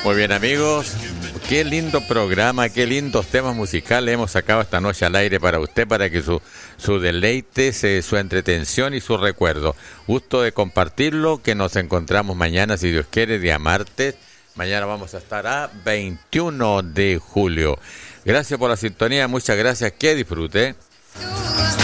Muy bien, amigos, qué lindo programa, qué lindos temas musicales hemos sacado esta noche al aire para usted, para que su deleite, su entretención y su recuerdo. Gusto de compartirlo, que nos encontramos mañana, si Dios quiere, día martes. Mañana vamos a estar a 21 de julio. Gracias por la sintonía, muchas gracias, que disfrute.